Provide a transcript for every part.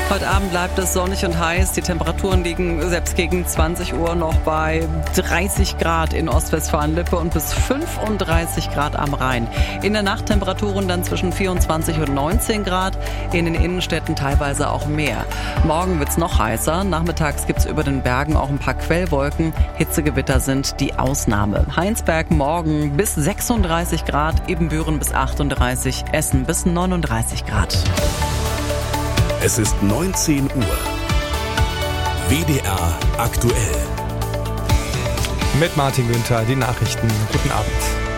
Heute Abend bleibt es sonnig und heiß. Die Temperaturen liegen selbst gegen 20 Uhr noch bei 30 Grad in Ostwestfalen-Lippe und bis 35 Grad am Rhein. In der Nacht Temperaturen dann zwischen 24 und 19 Grad. In den Innenstädten teilweise auch mehr. Morgen wird's noch heißer. Nachmittags gibt's über den Bergen auch ein paar Quellwolken. Hitzegewitter sind die Ausnahme. Heinsberg morgen bis 36 Grad, Ibbenbüren bis 38, Essen bis 39 Grad. Es ist 19 Uhr. WDR aktuell. Mit Martin Günther, die Nachrichten. Guten Abend.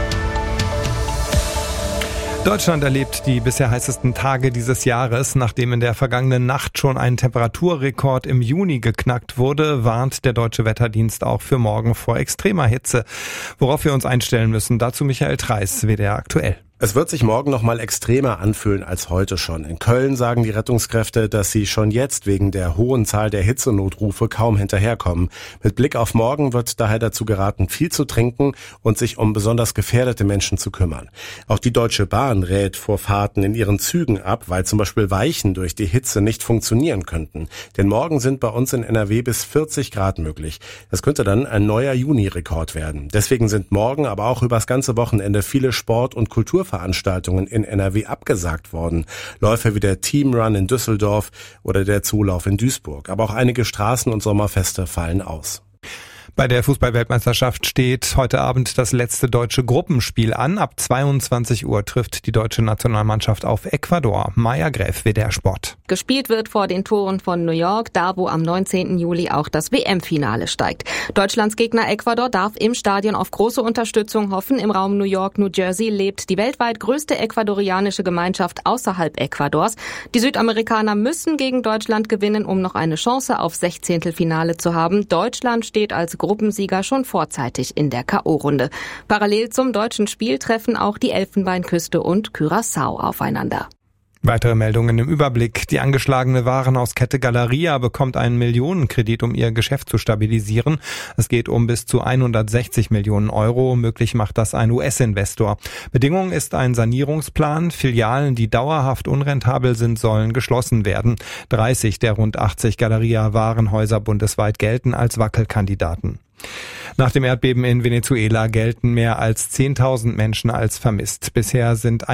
Deutschland erlebt die bisher heißesten Tage dieses Jahres. Nachdem in der vergangenen Nacht schon ein Temperaturrekord im Juni geknackt wurde, warnt der Deutsche Wetterdienst auch für morgen vor extremer Hitze. Worauf wir uns einstellen müssen, dazu Michael Treiß, WDR aktuell. Es wird sich morgen noch mal extremer anfühlen als heute schon. In Köln sagen die Rettungskräfte, dass sie schon jetzt wegen der hohen Zahl der Hitzenotrufe kaum hinterherkommen. Mit Blick auf morgen wird daher dazu geraten, viel zu trinken und sich um besonders gefährdete Menschen zu kümmern. Auch die Deutsche Bahn rät vor Fahrten in ihren Zügen ab, weil zum Beispiel Weichen durch die Hitze nicht funktionieren könnten. Denn morgen sind bei uns in NRW bis 40 Grad möglich. Das könnte dann ein neuer Juni-Rekord werden. Deswegen sind morgen, aber auch übers ganze Wochenende viele Sport- und Kulturveranstaltungen in NRW abgesagt worden. Läufe wie der Team Run in Düsseldorf oder der Zulauf in Duisburg. Aber auch einige Straßen- und Sommerfeste fallen aus. Bei der Fußball-Weltmeisterschaft steht heute Abend das letzte deutsche Gruppenspiel an. Ab 22 Uhr trifft die deutsche Nationalmannschaft auf Ecuador. Maja Gräf, WDR Sport. Gespielt wird vor den Toren von New York, da wo am 19. Juli auch das WM-Finale steigt. Deutschlands Gegner Ecuador darf im Stadion auf große Unterstützung hoffen. Im Raum New York, New Jersey lebt die weltweit größte ecuadorianische Gemeinschaft außerhalb Ecuadors. Die Südamerikaner müssen gegen Deutschland gewinnen, um noch eine Chance auf Sechzehntelfinale zu haben. Deutschland steht als Gruppensieger schon vorzeitig in der K.O.-Runde. Parallel zum deutschen Spiel treffen auch die Elfenbeinküste und Curaçao aufeinander. Weitere Meldungen im Überblick. Die angeschlagene Warenhauskette Galeria bekommt einen Millionenkredit, um ihr Geschäft zu stabilisieren. Es geht um bis zu 160 Millionen Euro. Möglich macht das ein US-Investor. Bedingung ist ein Sanierungsplan. Filialen, die dauerhaft unrentabel sind, sollen geschlossen werden. 30 der rund 80 Galeria-Warenhäuser bundesweit gelten als Wackelkandidaten. Nach dem Erdbeben in Venezuela gelten mehr als 10.000 Menschen als vermisst. Bisher sind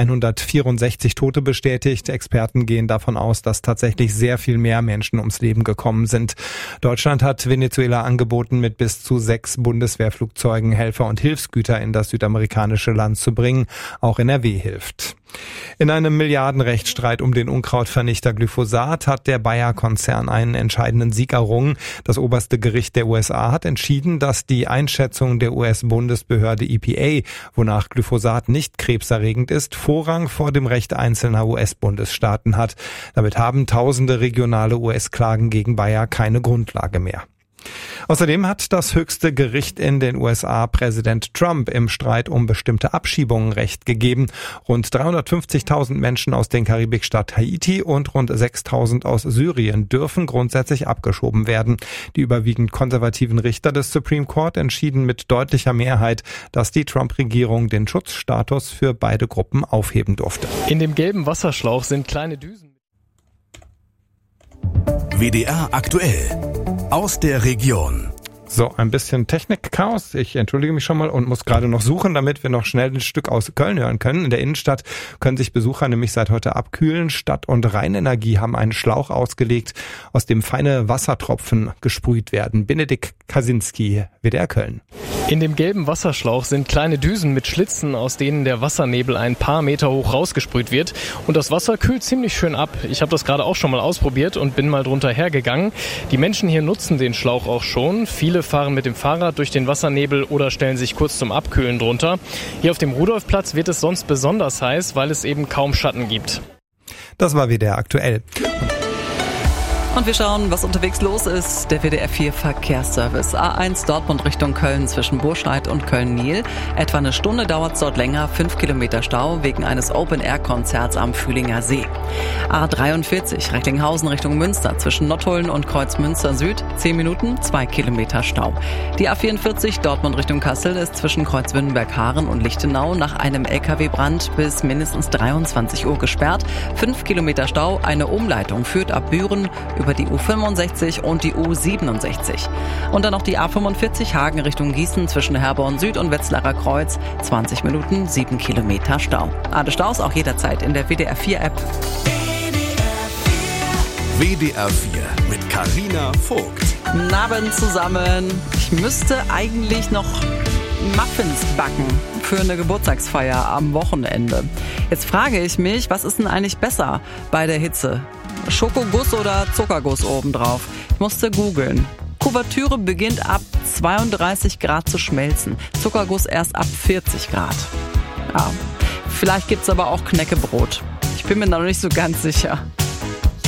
164 Tote bestätigt. Experten gehen davon aus, dass tatsächlich sehr viel mehr Menschen ums Leben gekommen sind. Deutschland hat Venezuela angeboten, mit bis zu 6 Bundeswehrflugzeugen Helfer und Hilfsgüter in das südamerikanische Land zu bringen. Auch NRW hilft. In einem Milliardenrechtsstreit um den Unkrautvernichter Glyphosat hat der Bayer-Konzern einen entscheidenden Sieg errungen. Das oberste Gericht der USA hat entschieden, dass die Einschätzung der US-Bundesbehörde EPA, wonach Glyphosat nicht krebserregend ist, Vorrang vor dem Recht einzelner US-Bundesstaaten hat. Damit haben tausende regionale US-Klagen gegen Bayer keine Grundlage mehr. Außerdem hat das höchste Gericht in den USA Präsident Trump im Streit um bestimmte Abschiebungen Recht gegeben. Rund 350.000 Menschen aus den Karibikstaat Haiti und rund 6.000 aus Syrien dürfen grundsätzlich abgeschoben werden. Die überwiegend konservativen Richter des Supreme Court entschieden mit deutlicher Mehrheit, dass die Trump-Regierung den Schutzstatus für beide Gruppen aufheben durfte. In dem gelben Wasserschlauch sind kleine Düsen. WDR aktuell. Aus der Region. So, ein bisschen Technikchaos. Ich entschuldige mich schon mal und muss gerade noch suchen, damit wir noch schnell ein Stück aus Köln hören können. In der Innenstadt können sich Besucher nämlich seit heute abkühlen. Stadt- und Rheinenergie haben einen Schlauch ausgelegt, aus dem feine Wassertropfen gesprüht werden. Benedikt Kaczynski, WDR Köln. In dem gelben Wasserschlauch sind kleine Düsen mit Schlitzen, aus denen der Wassernebel ein paar Meter hoch rausgesprüht wird. Und das Wasser kühlt ziemlich schön ab. Ich habe das gerade auch schon mal ausprobiert und bin mal drunter hergegangen. Die Menschen hier nutzen den Schlauch auch schon. Viele fahren mit dem Fahrrad durch den Wassernebel oder stellen sich kurz zum Abkühlen drunter. Hier auf dem Rudolfplatz wird es sonst besonders heiß, weil es eben kaum Schatten gibt. Das war WDR aktuell. Und wir schauen, was unterwegs los ist. Der WDR 4 Verkehrsservice. A1 Dortmund Richtung Köln zwischen Burscheid und Köln-Niel. Etwa eine Stunde dauert es dort länger. 5 Kilometer Stau wegen eines Open-Air-Konzerts am Fühlinger See. A43 Recklinghausen Richtung Münster zwischen Nottuln und Kreuzmünster Süd. 10 Minuten, 2 Kilometer Stau. Die A44 Dortmund Richtung Kassel ist zwischen Kreuzwindenberg-Haaren und Lichtenau nach einem LKW-Brand bis mindestens 23 Uhr gesperrt. 5 Kilometer Stau. Eine Umleitung führt ab Büren über die U65 und die U67. Und dann noch die A45 Hagen Richtung Gießen zwischen Herborn Süd und Wetzlarer Kreuz. 20 Minuten, 7 Kilometer Stau. Alle Staus auch jederzeit in der WDR 4 App. WDR 4 mit Carina Vogt. Guten Abend zusammen. Ich müsste eigentlich noch Muffins backen für eine Geburtstagsfeier am Wochenende. Jetzt frage ich mich, was ist denn eigentlich besser bei der Hitze? Schokoguss oder Zuckerguss obendrauf? Ich musste googeln. Kuvertüre beginnt ab 32 Grad zu schmelzen. Zuckerguss erst ab 40 Grad. Ja, vielleicht gibt's aber auch Knäckebrot. Ich bin mir noch nicht so ganz sicher.